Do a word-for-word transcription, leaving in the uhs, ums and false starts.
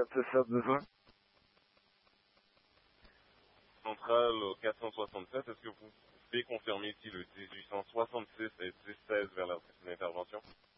ça peut faire besoin? Centrale au quatre cent soixante-sept, est-ce que vous pouvez confirmer si le dix-huit cent soixante-six et dix seize vers la d'intervention?